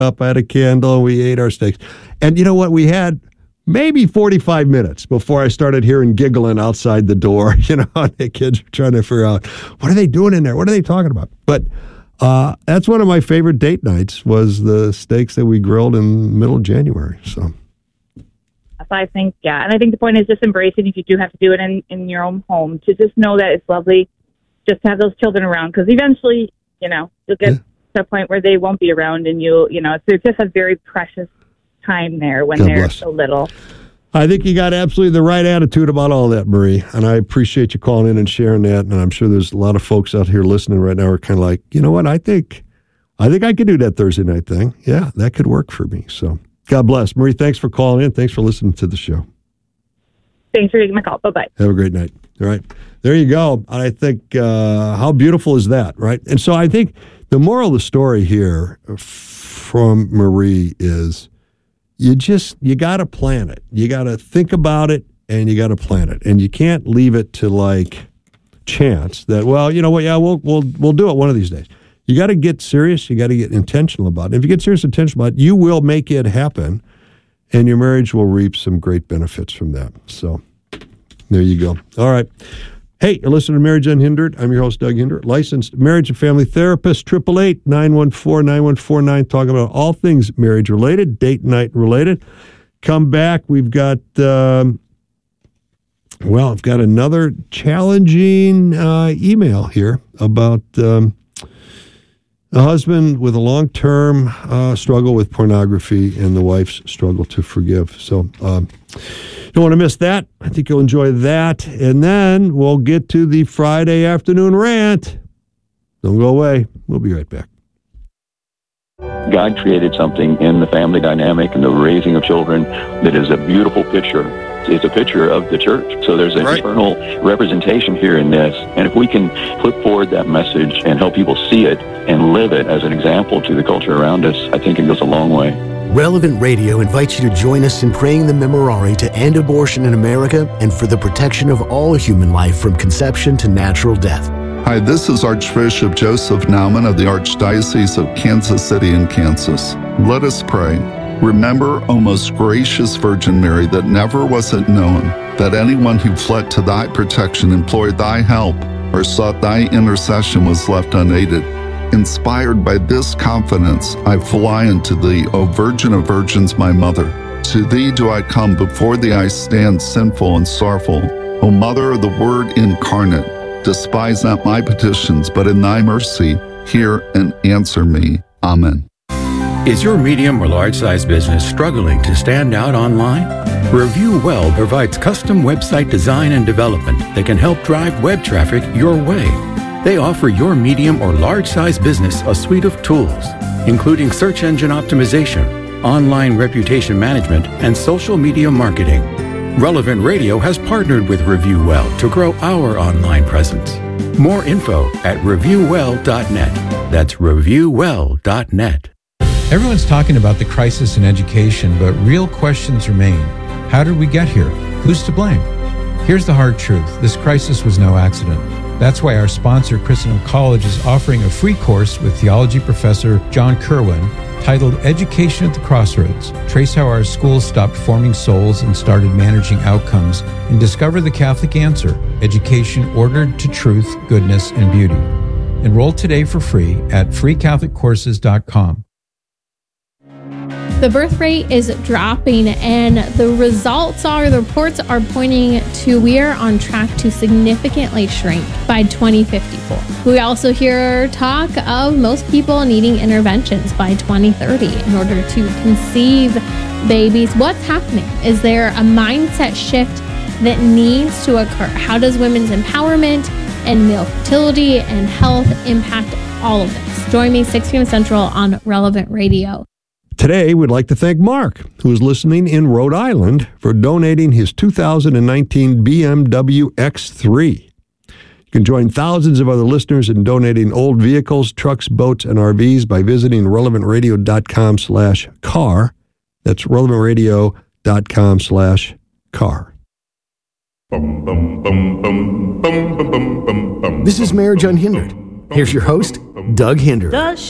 up. I had a candle, and we ate our steaks. And you know what? We had maybe 45 minutes before I started hearing giggling outside the door. The kids were trying to figure out, what are they doing in there? What are they talking about? But that's one of my favorite date nights was the steaks that we grilled in middle of January. So I think, yeah. And I think the point is just embracing, if you do have to do it in your own home, to just know that it's lovely just to have those children around. Because eventually, you'll get to a point where they won't be around, and it's just a very precious time there when they're so little. I think you got absolutely the right attitude about all that, Marie, and I appreciate you calling in and sharing that. And I'm sure there's a lot of folks out here listening right now who are kind of like, you know what, I think I could do that Thursday night thing. Yeah, that could work for me. So God bless. Marie, thanks for calling in. Thanks for listening to the show. Thanks for taking my call. Bye-bye. Have a great night. All right. There you go. I think how beautiful is that, right? And so I think the moral of the story here from Marie is you got to plan it. You got to think about it, and you got to plan it. And you can't leave it to like chance that, well, you know what, yeah, we'll do it one of these days. You got to get serious. You got to get intentional about it. If you get serious and intentional about it, you will make it happen, and your marriage will reap some great benefits from that. So there you go. All right. Hey, you're listening to Marriage Unhindered. I'm your host, Doug Hinder, licensed marriage and family therapist, 888-914-9149, talking about all things marriage-related, date night related. Come back. We've got, I've got another challenging email here about a husband with a long-term struggle with pornography and the wife's struggle to forgive. So don't want to miss that. I think you'll enjoy that. And then we'll get to the Friday afternoon rant. Don't go away. We'll be right back. God created something in the family dynamic and the raising of children that is a beautiful picture. It's a picture of the church. So there's an eternal representation here in this. And if we can put forward that message and help people see it and live it as an example to the culture around us, I think it goes a long way. Relevant Radio invites you to join us in praying the Memorare to end abortion in America and for the protection of all human life from conception to natural death. Hi, this is Archbishop Joseph Naumann of the Archdiocese of Kansas City in Kansas. Let us pray. Remember, O most gracious Virgin Mary, that never was it known that anyone who fled to thy protection, implored thy help, or sought thy intercession was left unaided. Inspired by this confidence, I fly unto thee, O Virgin of Virgins, my Mother. To thee do I come, before thee I stand sinful and sorrowful. O Mother of the Word incarnate, despise not my petitions, but in thy mercy hear and answer me. Amen. Is your medium or large-size business struggling to stand out online? Review Well provides custom website design and development that can help drive web traffic your way. They offer your medium or large-size business a suite of tools, including search engine optimization, online reputation management, and social media marketing. Relevant Radio has partnered with Review Well to grow our online presence. More info at reviewwell.net. That's reviewwell.net. Everyone's talking about the crisis in education, but real questions remain. How did we get here? Who's to blame? Here's the hard truth. This crisis was no accident. That's why our sponsor, Christendom College, is offering a free course with theology professor John Kerwin titled Education at the Crossroads. Trace how our schools stopped forming souls and started managing outcomes, and discover the Catholic answer, education ordered to truth, goodness, and beauty. Enroll today for free at freecatholiccourses.com. The birth rate is dropping, and the reports are pointing to we are on track to significantly shrink by 2054. We also hear talk of most people needing interventions by 2030 in order to conceive babies. What's happening? Is there a mindset shift that needs to occur? How does women's empowerment and male fertility and health impact all of this? Join me 6 p.m. Central on Relevant Radio. Today, we'd like to thank Mark, who is listening in Rhode Island, for donating his 2019 BMW X3. You can join thousands of other listeners in donating old vehicles, trucks, boats, and RVs by visiting relevantradio.com/car. That's relevantradio.com/car. This is Marriage Unhindered. Here's your host, Doug Hinder.